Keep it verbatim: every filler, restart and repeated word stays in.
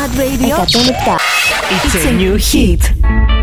Red Radio εκατόν επτά. It's a new hit.